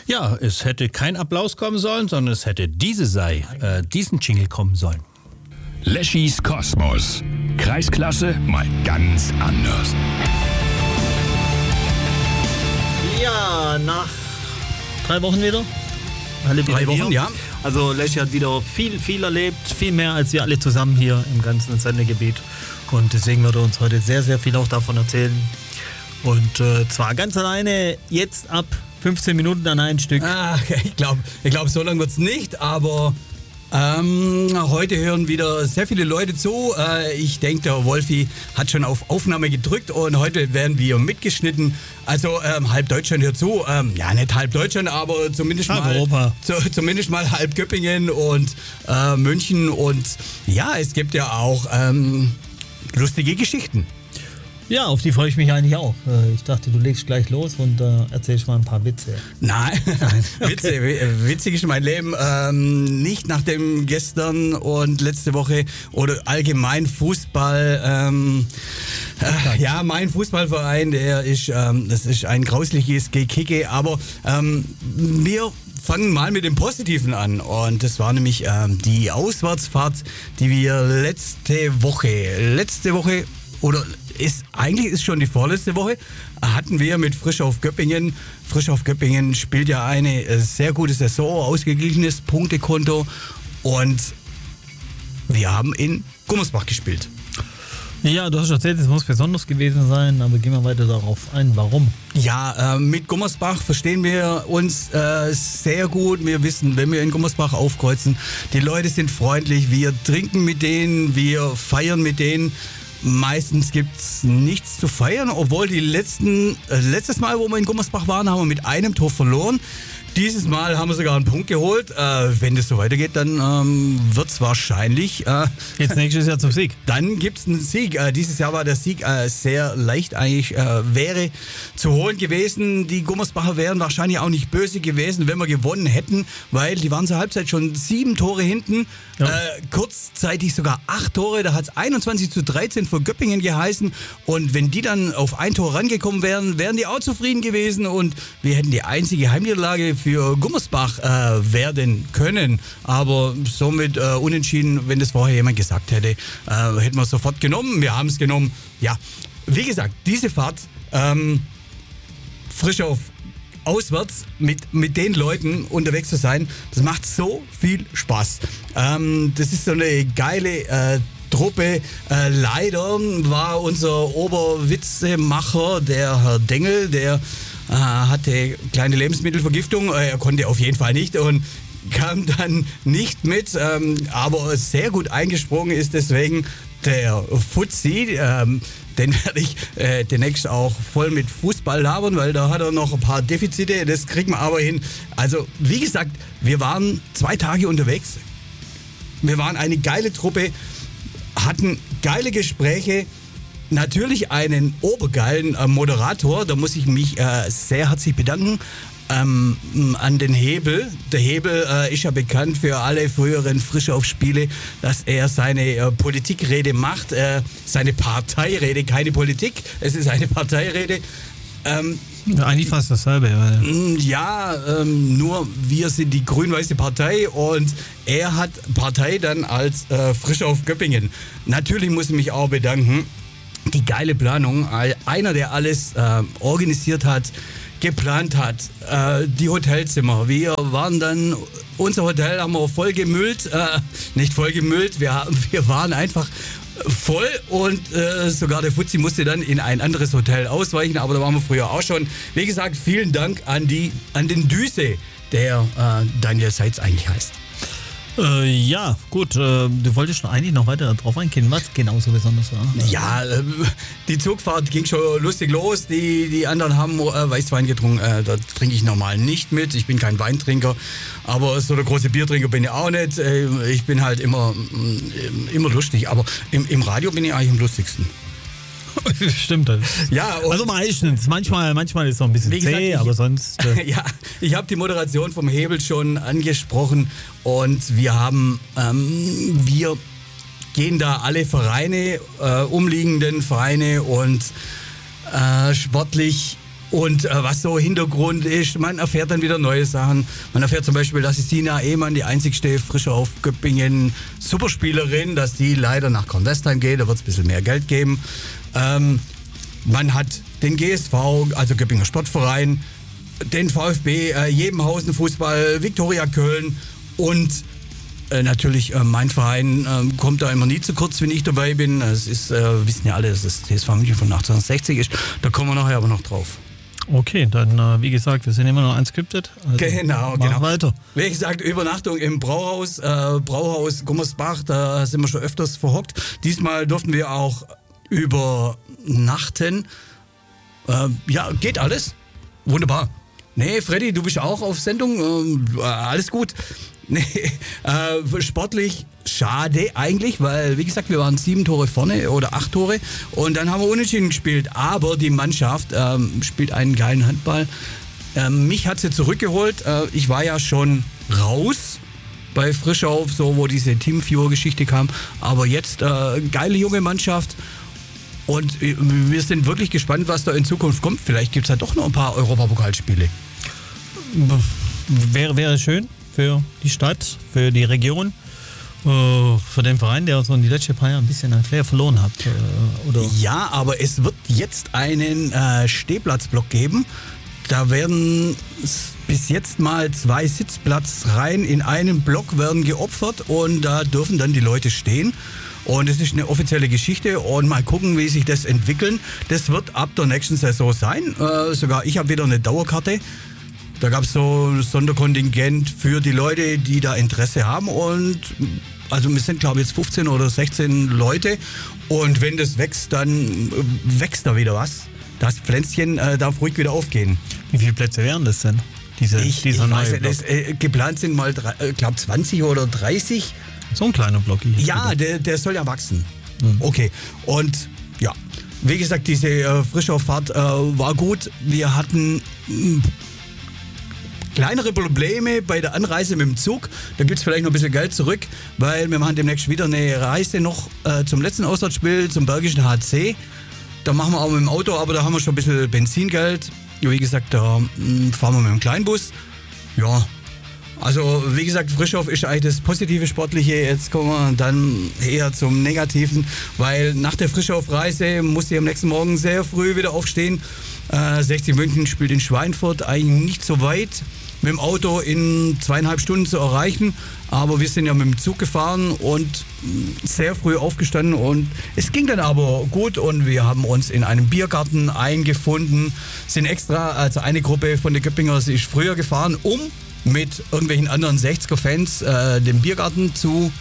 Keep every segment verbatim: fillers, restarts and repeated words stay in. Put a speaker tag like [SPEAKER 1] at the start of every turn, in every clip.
[SPEAKER 1] Ja, es hätte kein Applaus kommen sollen, sondern es hätte diese sei, äh, diesen Jingle kommen sollen.
[SPEAKER 2] Leschis Kosmos. Kreisklasse mal ganz anders.
[SPEAKER 3] Ja, nach drei Wochen wieder. Alle wieder
[SPEAKER 4] Drei Wochen,
[SPEAKER 3] hier.
[SPEAKER 4] ja.
[SPEAKER 3] Also Leschi hat wieder viel, viel erlebt, viel mehr als wir alle zusammen hier im ganzen Sendegebiet. Und deswegen wird er uns heute sehr, sehr viel auch davon erzählen. Und äh, zwar ganz alleine jetzt ab fünfzehn Minuten an ein Stück.
[SPEAKER 4] Ach, ich glaube, ich glaub, so lange wird es nicht, aber ähm, heute hören wieder sehr viele Leute zu. Äh, ich denke, der Wolfi hat schon auf Aufnahme gedrückt und heute werden wir mitgeschnitten. Also ähm, halb Deutschland hört zu. Ähm, ja, nicht halb Deutschland, aber zumindest mal,
[SPEAKER 3] Europa.
[SPEAKER 4] zu, zumindest mal halb Göppingen und äh, München. Und ja, es gibt ja auch ähm, lustige Geschichten.
[SPEAKER 3] Ja, auf die freue ich mich eigentlich auch. Äh, Ich dachte, du legst gleich los und äh, erzählst mal ein paar Witze.
[SPEAKER 4] Nein, Witze, witzig ist mein Leben. Ähm, nicht nach dem gestern und letzte Woche oder allgemein Fußball. Ähm, äh, ja, mein Fußballverein, der ist, ähm, das ist ein grausliches Gekicke, aber ähm, wir fangen mal mit dem Positiven an. Und das war nämlich ähm, die Auswärtsfahrt, die wir letzte Woche, letzte Woche oder ist, eigentlich ist schon die vorletzte Woche, hatten wir mit Frisch auf Göppingen. Frisch auf Göppingen spielt ja eine sehr gute Saison, ausgeglichenes Punktekonto und wir haben in Gummersbach gespielt.
[SPEAKER 3] Ja, du hast erzählt, es muss besonders gewesen sein, aber gehen wir weiter darauf ein. Warum?
[SPEAKER 4] Ja, äh, mit Gummersbach verstehen wir uns äh, sehr gut. Wir wissen, wenn wir in Gummersbach aufkreuzen, die Leute sind freundlich, wir trinken mit denen, wir feiern mit denen. Meistens gibt es nichts zu feiern, obwohl die letzten, äh, letztes Mal, wo wir in Gummersbach waren, haben wir mit einem Tor verloren. Dieses Mal haben wir sogar einen Punkt geholt. Äh, wenn das so weitergeht, dann ähm, wird es wahrscheinlich... Äh,
[SPEAKER 3] Jetzt nächstes Jahr zum Sieg.
[SPEAKER 4] Dann gibt es einen Sieg. Äh, dieses Jahr war der Sieg äh, sehr leicht eigentlich, äh, wäre zu holen gewesen. Die Gummersbacher wären wahrscheinlich auch nicht böse gewesen, wenn wir gewonnen hätten, weil die waren zur Halbzeit schon sieben Tore hinten.
[SPEAKER 3] Ja.
[SPEAKER 4] Äh, kurzzeitig sogar acht Tore. Da hat es einundzwanzig zu dreizehn für Göppingen geheißen. Und wenn die dann auf ein Tor rangekommen wären, wären die auch zufrieden gewesen. Und wir hätten die einzige Heimniederlage für Gummersbach äh, werden können. Aber somit äh, unentschieden, wenn das vorher jemand gesagt hätte, äh, hätten wir es sofort genommen. Wir haben es genommen. Ja, wie gesagt, diese Fahrt ähm, frisch auf auswärts mit, mit den Leuten unterwegs zu sein, das macht so viel Spaß. Ähm, das ist so eine geile äh, Truppe. Äh, leider war unser Oberwitzemacher, der Herr Dengel, der äh, hatte kleine Lebensmittelvergiftung. Äh, er konnte auf jeden Fall nicht und kam dann nicht mit, ähm, aber sehr gut eingesprungen ist deswegen der Fuzzi. Ähm, den werde ich äh, demnächst auch voll mit Fußball labern, weil da hat er noch ein paar Defizite, das kriegen wir aber hin. Also wie gesagt, wir waren zwei Tage unterwegs, wir waren eine geile Truppe, hatten geile Gespräche, natürlich einen obergeilen äh, Moderator, da muss ich mich äh, sehr herzlich bedanken. Ähm, an den Hebel. Der Hebel äh, ist ja bekannt für alle früheren Frischaufspiele, dass er seine äh, Politikrede macht, äh, seine Parteirede, keine Politik, es ist eine Parteirede. Ähm,
[SPEAKER 3] Ja, eigentlich fast dasselbe. Weil
[SPEAKER 4] ja, ähm, nur wir sind die grün-weiße Partei und er hat Partei dann als äh, Frisch auf Göppingen. Natürlich muss ich mich auch bedanken, die geile Planung, einer, der alles äh, organisiert hat, geplant hat, äh, die Hotelzimmer. Wir waren dann, unser Hotel haben wir voll gemüllt, äh, nicht voll gemüllt, wir, wir waren einfach voll und äh, sogar der Fuzzi musste dann in ein anderes Hotel ausweichen, aber da waren wir früher auch schon. Wie gesagt, vielen Dank an, die, an den Düse, der äh, Daniel Seitz eigentlich heißt.
[SPEAKER 3] Äh, ja, gut. Äh, du wolltest schon eigentlich noch weiter drauf eingehen, was genau so besonders war.
[SPEAKER 4] Ja, äh, die Zugfahrt ging schon lustig los. Die, die anderen haben äh, Weißwein getrunken. Äh, da trinke ich normal nicht mit. Ich bin kein Weintrinker. Aber so der große Biertrinker bin ich auch nicht. Äh, ich bin halt immer, äh, immer lustig. Aber im, im Radio bin ich eigentlich am lustigsten.
[SPEAKER 3] Stimmt das.
[SPEAKER 4] Ja, und
[SPEAKER 3] Also meistens. Manchmal, manchmal ist es noch ein bisschen
[SPEAKER 4] Wie gesagt,
[SPEAKER 3] zäh,
[SPEAKER 4] ich-
[SPEAKER 3] aber sonst... Äh,
[SPEAKER 4] ja, ich habe die Moderation vom Hebel schon angesprochen und wir haben, ähm, wir gehen da alle Vereine, äh, umliegenden Vereine und äh, sportlich Und äh, was so Hintergrund ist, man erfährt dann wieder neue Sachen. Man erfährt zum Beispiel, dass die Sina Ehmann, die einzigste frische auf Göppingen Superspielerin, dass die leider nach Kornwestheim geht, da wird es ein bisschen mehr Geld geben. Ähm, man hat den G S V, also Göppinger Sportverein, den VfB, äh, Jebenhausen Fußball, Viktoria Köln und äh, natürlich äh, mein Verein äh, kommt da immer nie zu kurz, wenn ich dabei bin. Es ist, äh, wissen ja alle, dass das T S V München von achtzehnhundertsechzig ist. Da kommen wir nachher aber noch drauf.
[SPEAKER 3] Okay, dann äh, wie gesagt, wir sind immer noch unscripted. Also
[SPEAKER 4] genau,
[SPEAKER 3] mach
[SPEAKER 4] genau.
[SPEAKER 3] weiter.
[SPEAKER 4] Wie gesagt, Übernachtung im Brauhaus, äh, Brauhaus Gummersbach, da sind wir schon öfters verhockt. Diesmal durften wir auch übernachten. Äh, ja, geht alles. Wunderbar. Nee, Freddy, du bist auch auf Sendung. Äh, alles gut. Nee, äh, sportlich schade eigentlich, weil, wie gesagt, wir waren sieben Tore vorne oder acht Tore und dann haben wir unentschieden gespielt. Aber die Mannschaft ähm, spielt einen geilen Handball. Ähm, mich hat sie zurückgeholt. Äh, ich war ja schon raus bei Frischauf, so wo diese Teamviewer-Geschichte kam. Aber jetzt äh, geile junge Mannschaft. Und wir sind wirklich gespannt, was da in Zukunft kommt. Vielleicht gibt es ja doch noch ein paar Europapokalspiele.
[SPEAKER 3] Wäre, wäre schön für die Stadt, für die Region, für den Verein, der so in die letzten paar Jahre ein bisschen an Flair verloren hat. Oder?
[SPEAKER 4] Ja, aber es wird jetzt einen äh, Stehplatzblock geben. Da werden bis jetzt mal zwei Sitzplatzreihen in einem Block werden geopfert und da dürfen dann die Leute stehen. Und es ist eine offizielle Geschichte und mal gucken, wie sich das entwickeln. Das wird ab der nächsten Saison sein. Äh, sogar ich habe wieder eine Dauerkarte. Da gab es so ein Sonderkontingent für die Leute, die da Interesse haben. Und also wir sind, glaube ich, jetzt fünfzehn oder sechzehn Leute. Und wenn das wächst, dann wächst da wieder was. Das Pflänzchen äh, darf ruhig wieder aufgehen.
[SPEAKER 3] Wie viele Plätze wären das denn? Diese,
[SPEAKER 4] ich
[SPEAKER 3] dieser
[SPEAKER 4] ich
[SPEAKER 3] neue
[SPEAKER 4] weiß,
[SPEAKER 3] Block?
[SPEAKER 4] das, äh, geplant sind mal, ich glaube, zwanzig oder dreißig.
[SPEAKER 3] So ein kleiner Block hier.
[SPEAKER 4] Ja, der, der soll ja wachsen. Mhm. Okay. Und ja, wie gesagt, diese äh, Frischauffahrt äh, war gut. Wir hatten mh, kleinere Probleme bei der Anreise mit dem Zug. Da gibt es vielleicht noch ein bisschen Geld zurück, weil wir machen demnächst wieder eine Reise noch äh, zum letzten Auswärtsspiel, zum Bergischen H C. Da machen wir auch mit dem Auto, aber da haben wir schon ein bisschen Benzingeld. Wie gesagt, da mh, fahren wir mit dem Kleinbus. Ja. Also, wie gesagt, Frischauf ist eigentlich das positive Sportliche. Jetzt kommen wir dann eher zum Negativen, weil nach der Frischauf-Reise musste ich am nächsten Morgen sehr früh wieder aufstehen. Äh, sechzig München spielt in Schweinfurt, eigentlich nicht so weit mit dem Auto in zweieinhalb Stunden zu erreichen. Aber wir sind ja mit dem Zug gefahren und sehr früh aufgestanden und es ging dann aber gut und wir haben uns in einem Biergarten eingefunden, sind extra, also eine Gruppe von den Göppingers ist früher gefahren, um mit irgendwelchen anderen sechziger-Fans äh, den Biergarten zu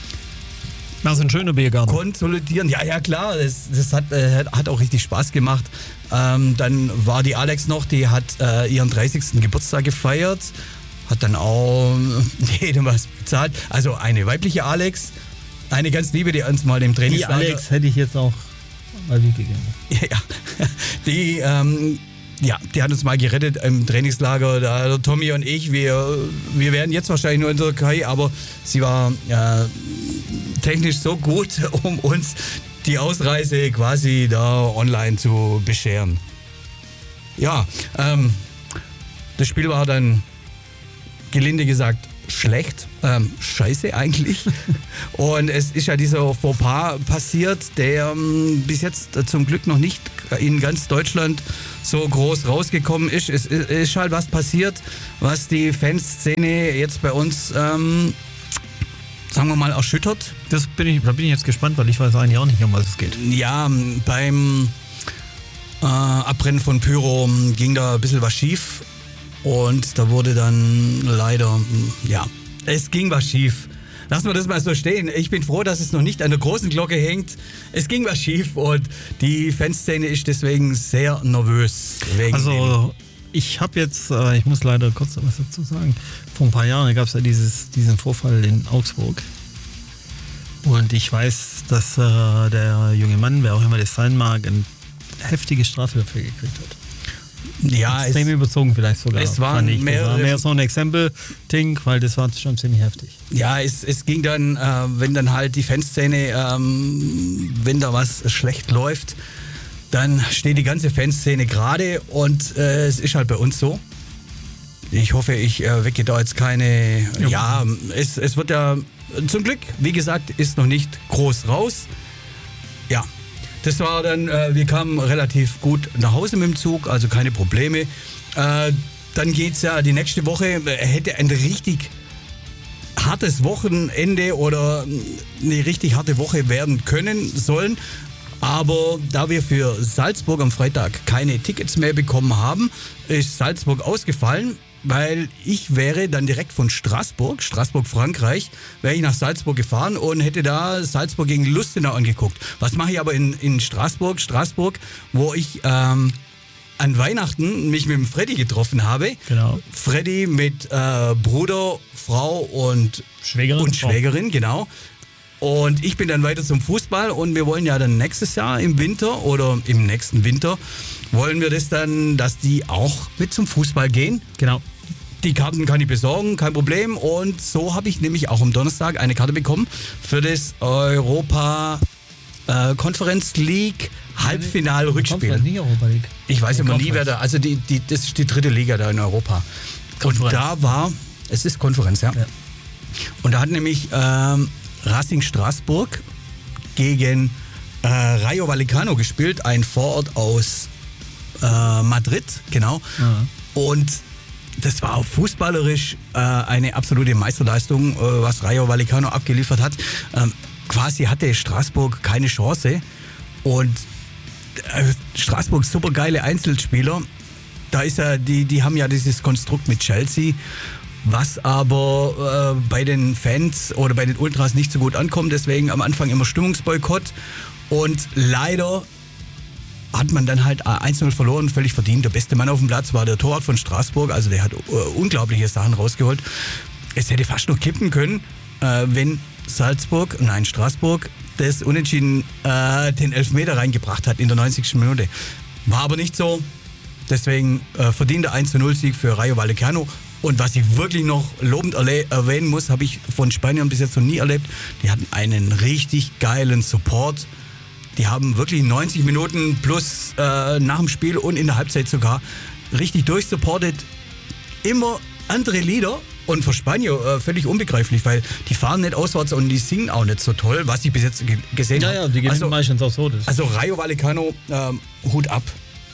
[SPEAKER 3] Das ist ein schöner Biergarten.
[SPEAKER 4] konsolidieren. Ja, ja klar, das, das hat, äh, hat auch richtig Spaß gemacht. Ähm, dann war die Alex noch, die hat äh, ihren dreißigsten Geburtstag gefeiert, hat dann auch jedem was bezahlt. Also eine weibliche Alex, eine ganz liebe, die uns mal im
[SPEAKER 3] Die
[SPEAKER 4] Trainingslager...
[SPEAKER 3] Alex hätte ich jetzt auch mal wie gegeben.
[SPEAKER 4] Ja, ja. Die, ähm, ja, die hat uns mal gerettet im Trainingslager. Da, der Tommy und ich, wir, wir wären jetzt wahrscheinlich nur in der Türkei, aber sie war äh, technisch so gut, um uns die Ausreise quasi da online zu bescheren. Ja, ähm, das Spiel war dann gelinde gesagt schlecht, ähm, scheiße eigentlich. Und es ist ja dieser Fauxpas passiert, der ähm, bis jetzt äh, zum Glück noch nicht in ganz Deutschland so groß rausgekommen ist. Es ist, ist halt was passiert, was die Fanszene jetzt bei uns, ähm, sagen wir mal, erschüttert.
[SPEAKER 3] Das bin ich, da bin ich jetzt gespannt, weil ich weiß eigentlich auch nicht, um was es geht.
[SPEAKER 4] Ja, beim äh, Abbrennen von Pyro ging da ein bisschen was schief. Und da wurde dann leider, ja, es ging was schief. Lassen wir das mal so stehen. Ich bin froh, dass es noch nicht an der großen Glocke hängt. Es ging was schief und die Fanszene ist deswegen sehr nervös. Wegen
[SPEAKER 3] Also ich habe jetzt, äh, ich muss leider kurz was dazu sagen, vor ein paar Jahren gab es ja dieses, diesen Vorfall in Augsburg. Und ich weiß, dass äh, der junge Mann, wer auch immer das sein mag, eine heftige Strafe dafür gekriegt hat.
[SPEAKER 4] ja,
[SPEAKER 3] Extrem
[SPEAKER 4] es,
[SPEAKER 3] überzogen vielleicht sogar.
[SPEAKER 4] es waren
[SPEAKER 3] fand ich. Das war
[SPEAKER 4] mehrere-
[SPEAKER 3] mehr so ein Exempel-Ding, weil das war schon ziemlich heftig.
[SPEAKER 4] ja, es, es ging dann, äh, wenn dann halt die Fanszene, ähm, wenn da was schlecht läuft, dann steht die ganze Fanszene gerade und äh, es ist halt bei uns so. Ich hoffe, ich äh, wecke da jetzt keine... Ja, ja es, es wird ja zum Glück, wie gesagt, ist noch nicht groß raus. Ja, das war dann, äh, wir kamen relativ gut nach Hause mit dem Zug, also keine Probleme. Äh, dann geht's ja die nächste Woche, hätte ein richtig hartes Wochenende oder eine richtig harte Woche werden können sollen. Aber da wir für Salzburg am Freitag keine Tickets mehr bekommen haben, ist Salzburg ausgefallen. Weil ich wäre dann direkt von Straßburg, Straßburg, Frankreich, wäre ich nach Salzburg gefahren und hätte da Salzburg gegen Lustenau angeguckt. Was mache ich aber in, in Straßburg, Straßburg, wo ich ähm, an Weihnachten mich mit dem Freddy getroffen habe.
[SPEAKER 3] Genau.
[SPEAKER 4] Freddy mit äh, Bruder, Frau und
[SPEAKER 3] Schwägerin.
[SPEAKER 4] Und Schwägerin, genau. Und ich bin dann weiter zum Fußball und wir wollen ja dann nächstes Jahr im Winter oder im nächsten Winter wollen wir das dann, dass die auch mit zum Fußball gehen.
[SPEAKER 3] Genau.
[SPEAKER 4] Die Karten kann ich besorgen, kein Problem. Und so habe ich nämlich auch am Donnerstag eine Karte bekommen für das Europa äh, Conference League Halbfinal-Rückspiel.
[SPEAKER 3] Nicht Europa League.
[SPEAKER 4] Ich weiß immer nie, wer da, also die, die, das ist die dritte Liga da in Europa.
[SPEAKER 3] Konferenz.
[SPEAKER 4] Und da war, es ist Konferenz, ja. ja. Und da hat nämlich ähm, Racing Straßburg gegen äh, Rayo Vallecano gespielt, ein Vorort aus äh, Madrid, genau.
[SPEAKER 3] Ja.
[SPEAKER 4] Und das war fußballerisch äh, eine absolute Meisterleistung, äh, was Rayo Vallecano abgeliefert hat. Ähm, quasi hatte Straßburg keine Chance und äh, Straßburg super geile Einzelspieler. Da ist ja, die, die haben ja dieses Konstrukt mit Chelsea, was aber äh, bei den Fans oder bei den Ultras nicht so gut ankommt. Deswegen am Anfang immer Stimmungsboykott. Und leider hat man dann halt eins zu null verloren, völlig verdient. Der beste Mann auf dem Platz war der Torwart von Straßburg. Also der hat äh, unglaubliche Sachen rausgeholt. Es hätte fast noch kippen können, äh, wenn Salzburg, nein Straßburg, das Unentschieden äh, den Elfmeter reingebracht hat in der neunzigsten Minute. War aber nicht so. Deswegen äh, verdienter eins zu null Sieg für Rayo Vallecano. Und was ich wirklich noch lobend erle- erwähnen muss, habe ich von Spaniern bis jetzt noch nie erlebt. Die hatten einen richtig geilen Support. Die haben wirklich neunzig Minuten plus äh, nach dem Spiel und in der Halbzeit sogar richtig durchsupportet. Immer andere Lieder und für Spanier äh, völlig unbegreiflich, weil die fahren nicht auswärts und die singen auch nicht so toll, was ich bis jetzt ge- gesehen habe.
[SPEAKER 3] Ja, ja, die gewinnen
[SPEAKER 4] also,
[SPEAKER 3] meistens auch so. Das
[SPEAKER 4] also Rayo Vallecano, ähm, Hut ab.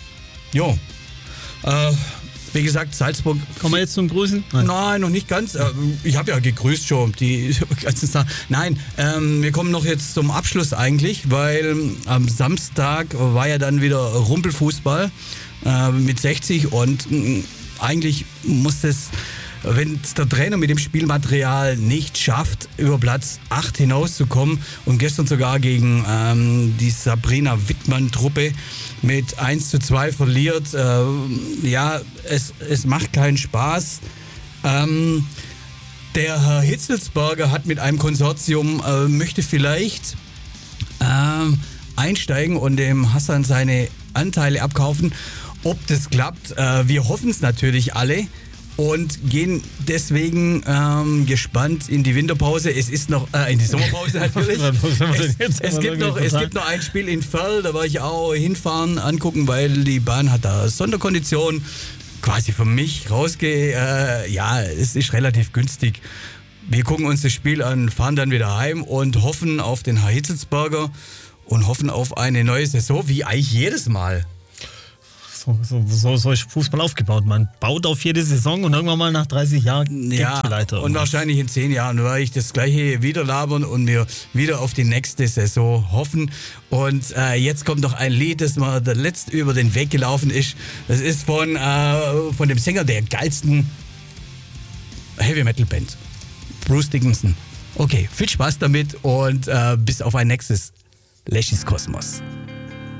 [SPEAKER 4] Jo. Äh, Wie gesagt, Salzburg.
[SPEAKER 3] Kommen wir jetzt zum Grüßen?
[SPEAKER 4] Nein, Nein noch nicht ganz. Ich habe ja gegrüßt schon. Die ganzen Tag. Nein, ähm, wir kommen noch jetzt zum Abschluss eigentlich, weil am Samstag war ja dann wieder Rumpelfußball äh, mit sechzig und mh, eigentlich muss es, wenn es der Trainer mit dem Spielmaterial nicht schafft, über Platz acht hinauszukommen und gestern sogar gegen ähm, die Sabrina Wittmann-Truppe mit eins zu zwei verliert. Äh, ja, es, es macht keinen Spaß. Ähm, der Herr Hitzelsberger hat mit einem Konsortium, äh, möchte vielleicht äh, einsteigen und dem Hassan seine Anteile abkaufen. Ob das klappt, äh, wir hoffen es natürlich alle. Und gehen deswegen ähm, gespannt in die Winterpause. Es ist noch, äh, in die Sommerpause natürlich. es, es, gibt noch, es gibt noch ein Spiel in Verl, da war ich auch hinfahren, angucken, weil die Bahn hat da Sonderkonditionen. Quasi für mich rausge... Äh, ja, es ist relativ günstig. Wir gucken uns das Spiel an, fahren dann wieder heim und hoffen auf den Herr Hitzelsberger und hoffen auf eine neue Saison, wie eigentlich jedes Mal.
[SPEAKER 3] So, so, so, so ist Fußball aufgebaut. Man baut auf jede Saison und irgendwann mal nach dreißig Jahren
[SPEAKER 4] ja,
[SPEAKER 3] vielleicht
[SPEAKER 4] und wahrscheinlich in zehn Jahren werde ich das Gleiche wieder labern und wir wieder auf die nächste Saison hoffen. Und äh, jetzt kommt noch ein Lied, das mir der letzte über den Weg gelaufen ist. Das ist von, äh, von dem Sänger der geilsten Heavy Metal Band, Bruce Dickinson. Okay, viel Spaß damit und äh, bis auf ein nächstes Leschis Kosmos.